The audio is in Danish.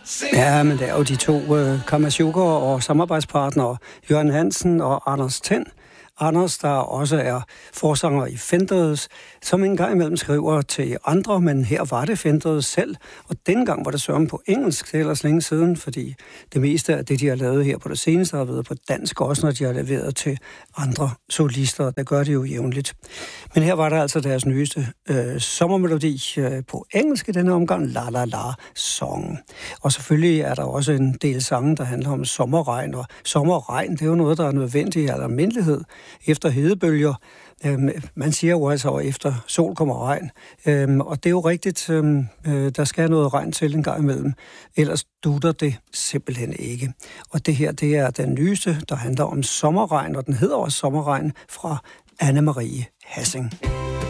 Ja, men det er jo de to Kammersugar og samarbejdspartnere, Jørgen Hansen og Anders Tind. Anders, der også er forsanger i Fendreds, som en gang imellem skriver til andre, men her var det Fendreds selv, og dengang var det sørgen på engelsk, det er ellers længe siden, fordi det meste af det, de har lavet her på det seneste, har været på dansk, også når de har leveret til andre solister, der gør det jo jævnligt. Men her var der altså deres nyeste sommermelodi på engelsk i denne omgang, La La La Song. Og selvfølgelig er der også en del sange, der handler om sommerregn, og sommerregn, det er jo noget, der er nødvendigt i almindelighed efter hedebølger. Man siger jo altså, at efter sol kommer regn. Og det er jo rigtigt, der skal noget regn til en gang imellem. Ellers dutter det simpelthen ikke. Og det her, det er den nyeste, der handler om sommerregn, og den hedder også Sommerregn fra Anne-Marie Hassing.